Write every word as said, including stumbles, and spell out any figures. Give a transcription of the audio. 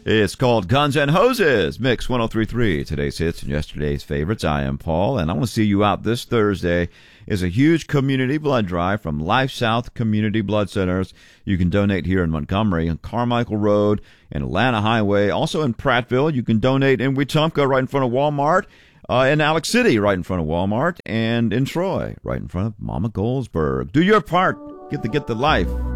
It's called Guns and Hoses, Mix ten thirty-three. Today's hits and yesterday's favorites. I am Paul, and I want to see you out this Thursday. Is a huge community blood drive from Life South Community Blood Centers. You can donate here in Montgomery on Carmichael Road and Atlanta Highway. Also in Prattville, you can donate in Wetumpka right in front of Walmart. Uh, in Alex City, right in front of Walmart, and in Troy, right in front of Mama Goldsberg. Do your part. Get the get the life.